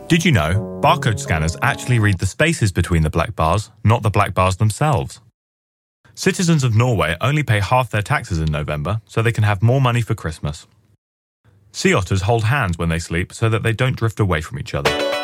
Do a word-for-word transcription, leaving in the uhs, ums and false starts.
Did you know barcode scanners actually read the spaces between the black bars, not the black bars themselves? Citizens of Norway only pay half their taxes in November so they can have more money for Christmas. Sea otters hold hands when they sleep so that they don't drift away from each other.